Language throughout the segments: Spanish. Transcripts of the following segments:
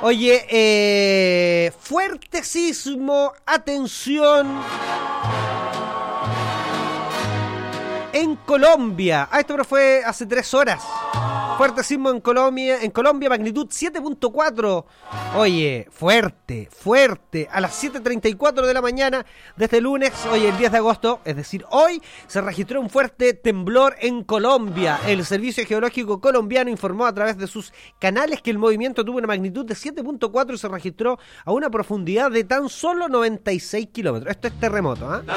Oye, fuerte sismo, atención, en Colombia. Esto fue hace 3 horas. Fuerte sismo en Colombia, magnitud 7.4. Oye, fuerte, a las 7:34 de la mañana de este lunes, hoy el 10 de agosto, es decir, hoy se registró un fuerte temblor en Colombia. El Servicio Geológico Colombiano informó a través de sus canales que el movimiento tuvo una magnitud de 7.4 y se registró a una profundidad de tan solo 96 kilómetros. Esto es terremoto, ¿eh?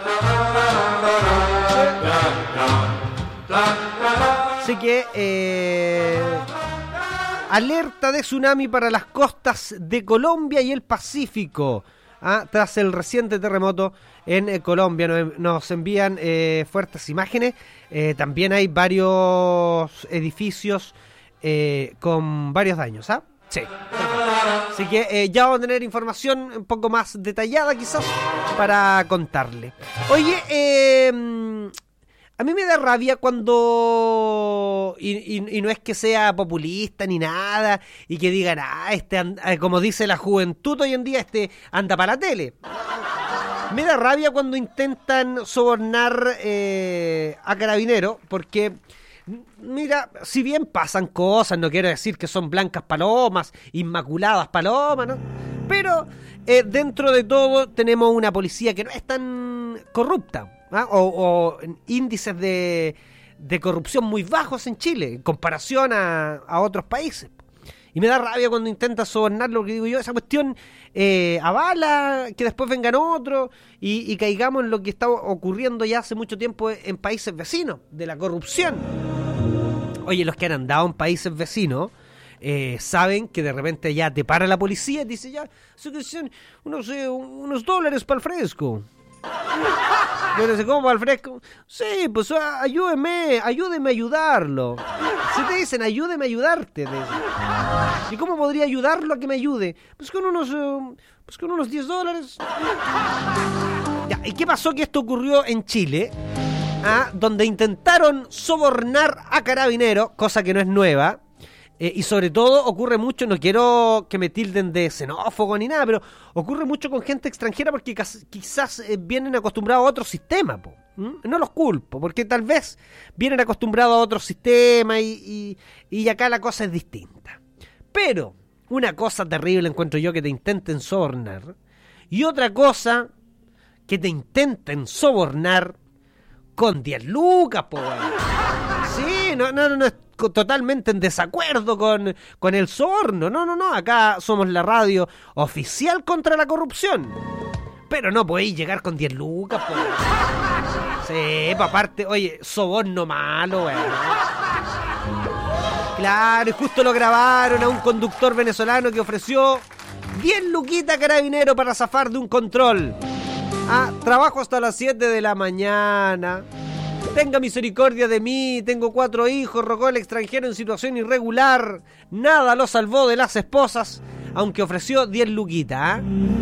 Así que alerta de tsunami para las costas de Colombia y el Pacífico, tras el reciente terremoto en Colombia. Nos envían fuertes imágenes. También hay varios edificios con varios daños. Sí. Así que ya vamos a tener información un poco más detallada quizás para contarle. Oye, a mí me da rabia cuando, y no es que sea populista ni nada, y que digan, como dice la juventud hoy en día, anda para la tele. Me da rabia cuando intentan sobornar a Carabineros, porque, mira, si bien pasan cosas, no quiero decir que son blancas palomas, inmaculadas palomas, ¿no? Pero dentro de todo tenemos una policía que no es tan corrupta. O índices de corrupción muy bajos en Chile en comparación a otros países. Y me da rabia cuando intenta sobornarlo, porque digo yo, esa cuestión avala que después vengan otros y caigamos en lo que está ocurriendo ya hace mucho tiempo en países vecinos, de la corrupción. Oye, los que han andado en países vecinos saben que de repente ya te para la policía y te dice, ya, unos dólares para el fresco. Yo no sé cómo al fresco. Sí, pues ayúdeme a ayudarlo. Si te dicen, ayúdeme a ayudarte, te dicen. ¿Y cómo podría ayudarlo a que me ayude? Pues con unos $10. Ya, ¿y qué pasó? Que esto ocurrió en Chile, donde intentaron sobornar a Carabineros, cosa que no es nueva. Y sobre todo ocurre mucho, no quiero que me tilden de xenófobo ni nada, pero ocurre mucho con gente extranjera porque quizás vienen acostumbrados a otro sistema, No los culpo, porque tal vez vienen acostumbrados a otro sistema y acá la cosa es distinta. Pero una cosa terrible encuentro yo que te intenten sobornar, y otra cosa que te intenten sobornar con 10 lucas, po. Sí, no es totalmente en desacuerdo con el soborno. No, acá somos la radio oficial contra la corrupción. Pero no podéis llegar con 10 lucas, po. Sí, aparte, oye, soborno malo, güey. Claro, y justo lo grabaron a un conductor venezolano que ofreció 10 luquitas a Carabinero para zafar de un control. Trabajo hasta las 7 de la mañana. Tenga misericordia de mí, tengo 4 hijos, rogó el extranjero en situación irregular. Nada lo salvó de las esposas, aunque ofreció 10 luquitas.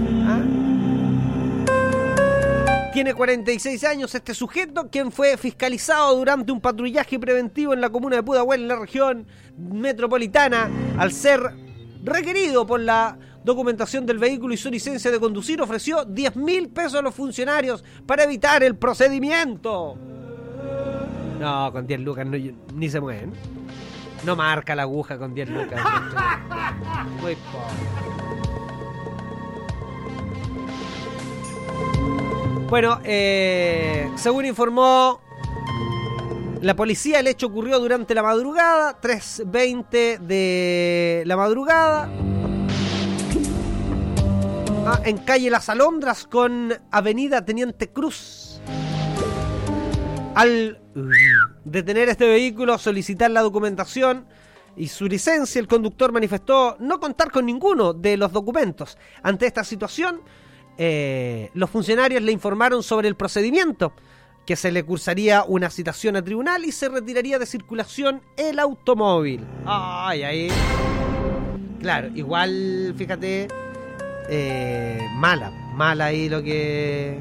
Tiene 46 años este sujeto, quien fue fiscalizado durante un patrullaje preventivo en la comuna de Pudahuel, en la región metropolitana, al ser requerido por la documentación del vehículo y su licencia de conducir, ofreció 10.000 pesos a los funcionarios para evitar el procedimiento. No, con 10 lucas ni se mueven. No marca la aguja con 10 lucas. Muy poco. Bueno, según informó la policía, el hecho ocurrió durante la madrugada, 3:20 de la madrugada, en calle Las Alondras con avenida Teniente Cruz. Al detener este vehículo, solicitar la documentación y su licencia, el conductor manifestó no contar con ninguno de los documentos. Ante esta situación, los funcionarios le informaron sobre el procedimiento, que se le cursaría una citación a tribunal y se retiraría de circulación el automóvil. Ahí. Claro, igual, fíjate, mala ahí lo que...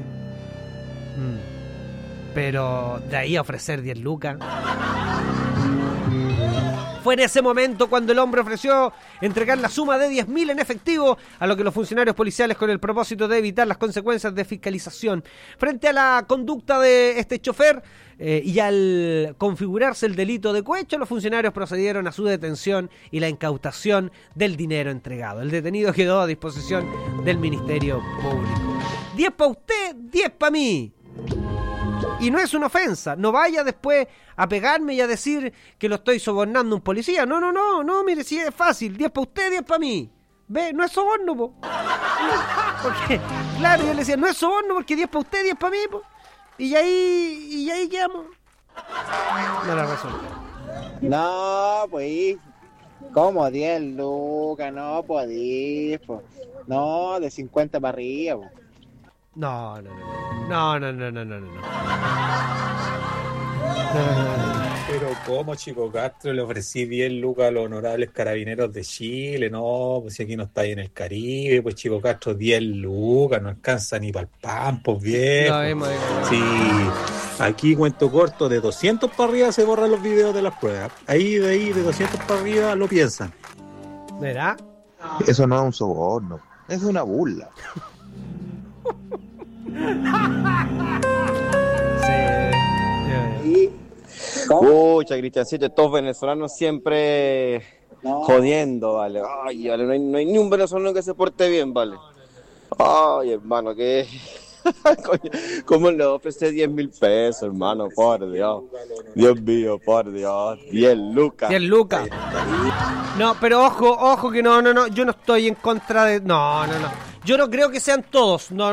Pero de ahí a ofrecer 10 lucas... Fue en ese momento cuando el hombre ofreció entregar la suma de 10.000 en efectivo, a lo que los funcionarios policiales, con el propósito de evitar las consecuencias de fiscalización. Frente a la conducta de este chofer y al configurarse el delito de cohecho, los funcionarios procedieron a su detención y la incautación del dinero entregado. El detenido quedó a disposición del Ministerio Público. 10 para usted, 10 para mí. Y no es una ofensa, no vaya después a pegarme y a decir que lo estoy sobornando a un policía. No, mire, si es fácil, 10 para usted, 10 para mí. ¿Ve? No es soborno, po. Porque, claro, yo le decía, no es soborno porque 10 para usted, 10 para mí, po. Y ahí quedamos. No la razón. No, pues, ¿cómo 10 lucas? No podís, pues. No, de 50 para arriba, pues. No. Pero ¿cómo, Chico Castro, le ofrecí 10 lucas a los honorables carabineros de Chile? No, pues si aquí no está ahí en el Caribe, pues Chico Castro, 10 lucas, no alcanza ni para el pan, pues viejo. Sí, aquí cuento corto, de 200 para arriba se borran los videos de las pruebas. Ahí, de 200 para arriba lo piensan. ¿Verá? Eso no es un soborno, es una burla. Sí. Pucha, Cristiancito, estos venezolanos siempre jodiendo, vale. Ay, vale, no hay ni un venezolano que se porte bien, vale. Ay, hermano, que... ¿Cómo le ofrece 10.000 pesos, hermano? Por Dios. Dios mío, por Dios. 10 lucas. 10 lucas. No, pero ojo que no. Yo no estoy en contra de... No. Yo no creo que sean todos. No.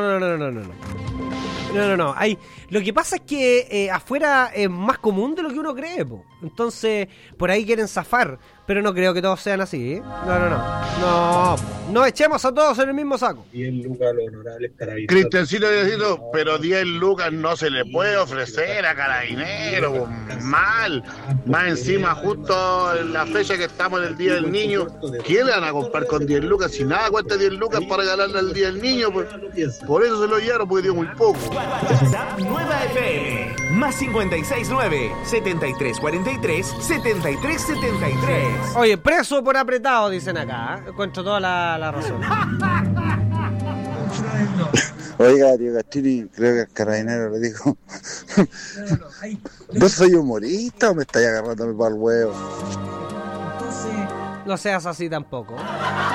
Lo que pasa es que afuera es más común de lo que uno cree, po. Entonces, por ahí quieren zafar. Pero no creo que todos sean así, ¿eh? No echemos a todos en el mismo saco. 10 lucas a los honorables carabineros. Cristiancito, pero 10 lucas no se le puede ofrecer a Carabineros, mal. Más encima, justo en la fecha que estamos en el Día del Niño, ¿quién le van a comprar con 10 lucas? Si nada cuesta 10 lucas para regalarle al Día del Niño, pues. Por eso se lo llevaron, porque dio muy poco. WhatsApp Nueva FM, más 569-7343-7373. Oye, preso por apretado, dicen acá. Encuentro toda la razón. Oiga, tío Castiri, creo que el carabinero le dijo: ¿vos soy humorista o me estáis agarrándome para el huevo? No seas así tampoco.